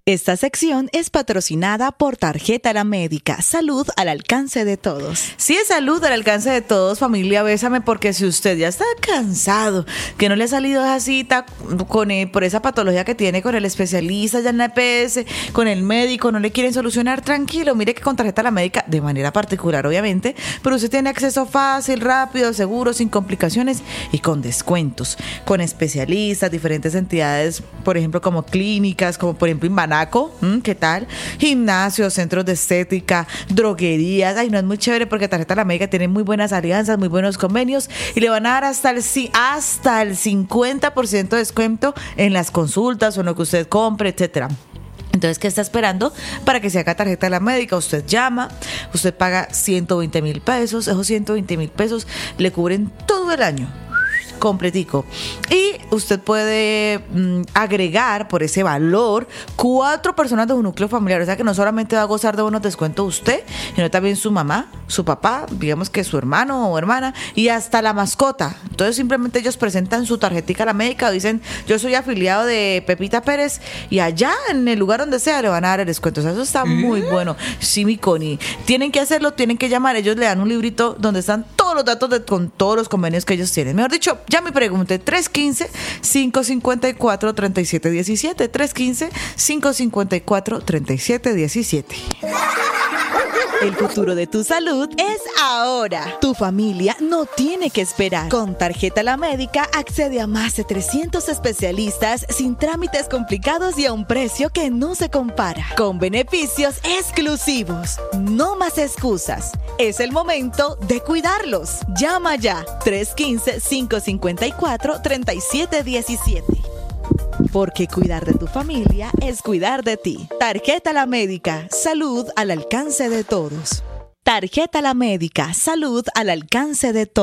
Esta sección es patrocinada por Tarjeta La Médica. Salud al alcance de todos. Sí, es salud al alcance de todos, familia Bésame, porque si usted ya está cansado, que no le ha salido esa cita por esa patología que tiene con el especialista ya en la EPS, con el médico, no le quieren solucionar, tranquilo, mire que con Tarjeta La Médica, de manera particular obviamente, pero usted tiene acceso fácil, rápido, seguro, sin complicaciones y con descuentos, con especialistas, diferentes entidades, por ejemplo, como clínicas, como por ejemplo Invanaco, ¿qué tal? Gimnasios, centros de estética, droguerías. Ay, no, es muy chévere porque Tarjeta La Médica tiene muy buenas alianzas, muy buenos convenios y le van a dar hasta el 50% de descuento en las consultas o en lo que usted compre, etcétera. Entonces, ¿qué está esperando para que se haga Tarjeta de la Médica? Usted llama, usted paga 120,000 pesos, esos 120,000 pesos le cubren todo el año, completico. Y usted puede agregar por ese valor 4 personas de un núcleo familiar, o sea que no solamente va a gozar de buenos descuentos usted, sino también su mamá, su papá, digamos que su hermano o hermana y hasta la mascota. Entonces simplemente ellos presentan su tarjetica a la médica, dicen yo soy afiliado de Pepita Pérez y allá en el lugar donde sea le van a dar el descuento. O sea, eso está muy bueno. Sí, mi Connie, tienen que hacerlo, tienen que llamar, ellos le dan un librito donde están todos los datos con todos los convenios que ellos tienen. Mejor dicho, ya me pregunté, 315-554-3717, 315-554-3717. El futuro de tu salud es ahora. Tu familia no tiene que esperar. Con Tarjeta La Médica accede a más de 300 especialistas sin trámites complicados y a un precio que no se compara. Con beneficios exclusivos. No más excusas. Es el momento de cuidarlos. Llama ya. 315-554-3717. Porque cuidar de tu familia es cuidar de ti. Tarjeta La Médica, salud al alcance de todos. Tarjeta La Médica, salud al alcance de todos.